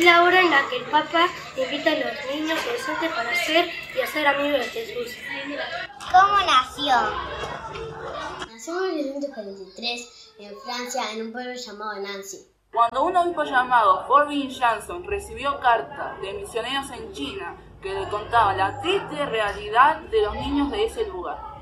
la hora en la que el Papa invita a los niños adolescentes para ser y hacer amigos de Jesús. ¿Cómo nació? Nació en 1943 en Francia, en un pueblo llamado Nancy. Cuando un obispo llamado Forbin Jansson recibió cartas de misioneros en China que le contaban la triste realidad de los niños de ese lugar.